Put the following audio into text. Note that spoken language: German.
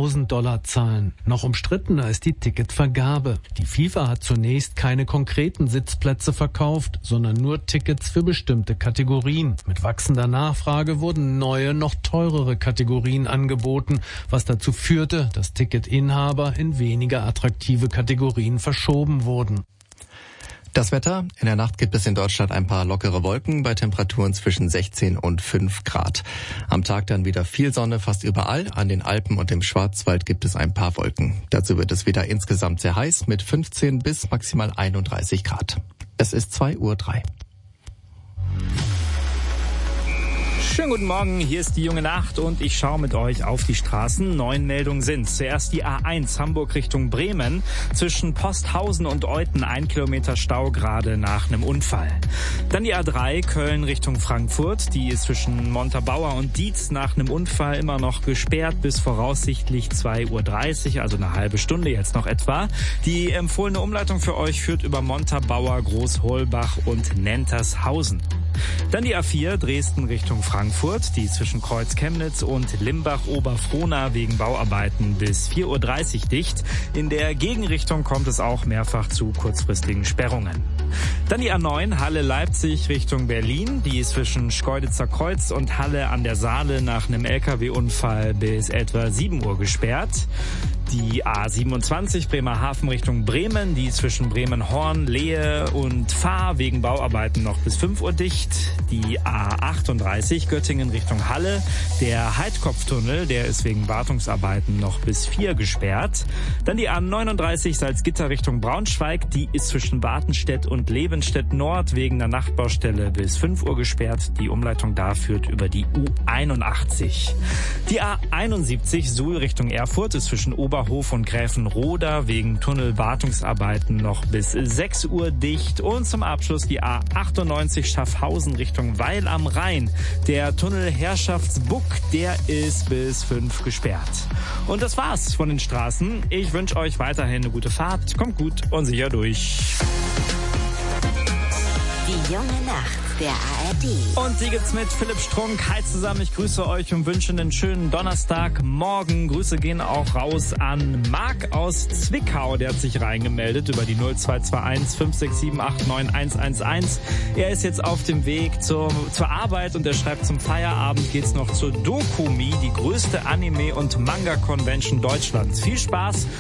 $1.000 zahlen. Noch umstrittener ist die Ticketvergabe. Die FIFA hat zunächst keine konkreten Sitzplätze verkauft, sondern nur Tickets für bestimmte Kategorien. Mit wachsender Nachfrage wurden neue, noch teurere Kategorien angeboten, was dazu führte, dass Ticketinhaber in weniger attraktive Kategorien verschoben wurden. Das Wetter: In der Nacht gibt es in Deutschland ein paar lockere Wolken bei Temperaturen zwischen 16 und 5 Grad. Am Tag dann wieder viel Sonne fast überall. An den Alpen und im Schwarzwald gibt es ein paar Wolken. Dazu wird es wieder insgesamt sehr heiß mit 15 bis maximal 31 Grad. Es ist 2:03 Uhr. Schönen guten Morgen, hier ist die junge Nacht und ich schaue mit euch auf die Straßen. 9 Meldungen sind. Zuerst die A1 Hamburg Richtung Bremen. Zwischen Posthausen und Euthen 1 Kilometer Stau gerade nach einem Unfall. Dann die A3 Köln Richtung Frankfurt. Die ist zwischen Montabaur und Dietz nach einem Unfall immer noch gesperrt bis voraussichtlich 2:30 Uhr, also eine halbe Stunde jetzt noch etwa. Die empfohlene Umleitung für euch führt über Montabaur, Großholbach und Nentershausen. Dann die A4 Dresden Richtung Frankfurt, die zwischen Kreuz Chemnitz und Limbach-Oberfrohna wegen Bauarbeiten bis 4:30 Uhr dicht. In der Gegenrichtung kommt es auch mehrfach zu kurzfristigen Sperrungen. Dann die A9 Halle-Leipzig Richtung Berlin, die ist zwischen Schkeuditzer Kreuz und Halle an der Saale nach einem LKW-Unfall bis etwa 7 Uhr gesperrt. Die A27 Bremerhaven Richtung Bremen, die zwischen Bremen-Horn, Lehe und Fahr wegen Bauarbeiten noch bis 5 Uhr dicht. Die A38 Göttingen Richtung Halle, der Heidkopftunnel, der ist wegen Wartungsarbeiten noch bis 4 gesperrt. Dann die A39 Salzgitter Richtung Braunschweig, die ist zwischen Wartenstedt und Levenstedt Nord wegen der Nachtbaustelle bis 5 Uhr gesperrt. Die Umleitung da führt über die U81. Die A71 Suhl Richtung Erfurt ist zwischen Oberhof und Gräfenroda wegen Tunnelwartungsarbeiten noch bis 6 Uhr dicht. Und zum Abschluss die A98 Schaffhausen Richtung Weil am Rhein. Der Tunnel Herrschaftsbuck, der ist bis 5 gesperrt. Und das war's von den Straßen. Ich wünsche euch weiterhin eine gute Fahrt. Kommt gut und sicher durch. Die junge Nacht der ARD. Und die gibt's mit Philipp Strunk. Hi zusammen, ich grüße euch und wünsche einen schönen Donnerstagmorgen. Grüße gehen auch raus an Marc aus Zwickau. Der hat sich reingemeldet über die 0221 567 89111. Er ist jetzt auf dem Weg zur Arbeit und er schreibt, zum Feierabend geht's noch zur Dokumi, die größte Anime- und Manga-Convention Deutschlands. Viel Spaß